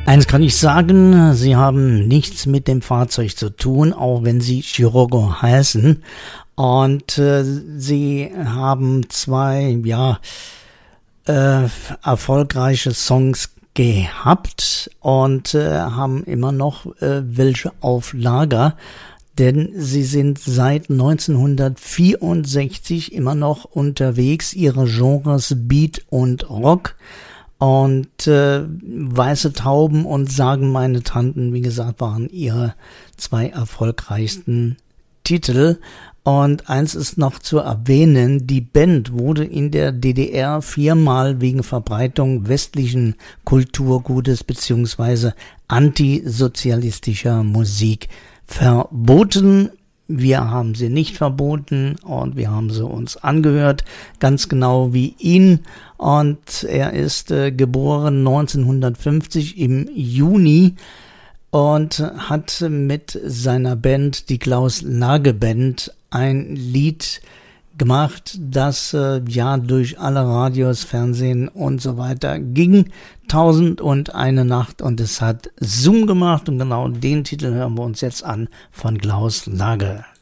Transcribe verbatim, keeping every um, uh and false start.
Eins kann ich sagen, sie haben nichts mit dem Fahrzeug zu tun, auch wenn sie Scirocco heißen. Und äh, sie haben zwei, ja, äh, erfolgreiche Songs gehabt und äh, haben immer noch äh, welche auf Lager, denn sie sind seit neunzehnhundertvierundsechzig immer noch unterwegs, ihre Genres Beat und Rock. Und äh, Weiße Tauben und Sagen meine Tanten, wie gesagt, waren ihre zwei erfolgreichsten Titel. Und eins ist noch zu erwähnen, die Band wurde in der D D R viermal wegen Verbreitung westlichen Kulturgutes bzw. antisozialistischer Musik verboten. Wir haben sie nicht verboten und wir haben sie uns angehört, ganz genau wie ihn. Und er ist äh, geboren neunzehnhundertfünfzig im Juni und hat mit seiner Band, die Klaus-Lage-Band, ein Lied gemacht, das äh, ja durch alle Radios, Fernsehen und so weiter ging. Tausend und eine Nacht, und es hat Zoom gemacht und genau den Titel hören wir uns jetzt an von Klaus Lage.